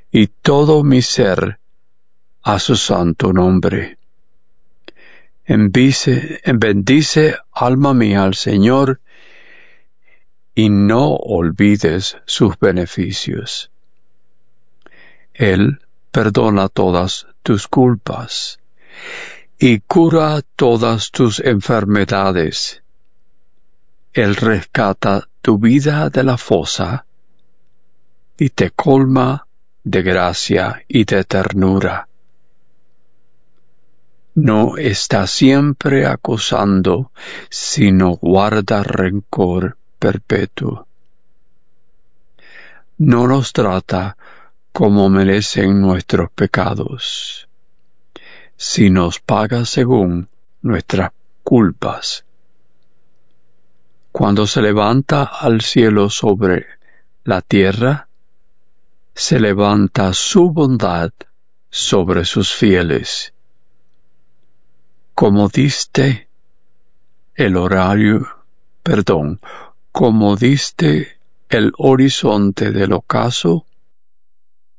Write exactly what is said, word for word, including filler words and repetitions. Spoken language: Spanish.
y todo mi ser a su santo nombre. Bendice, bendice alma mía al Señor, y no olvides sus beneficios. Él perdona todas tus culpas y cura todas tus enfermedades. Él rescata tu vida de la fosa y te colma de gracia y de ternura. No está siempre acusando, sino guarda rencor perpetuo. No nos trata como merecen nuestros pecados, si nos paga según nuestras culpas. Cuando se levanta al cielo sobre la tierra, se levanta su bondad sobre sus fieles. Como diste el horario, perdón, como diste el horizonte del ocaso,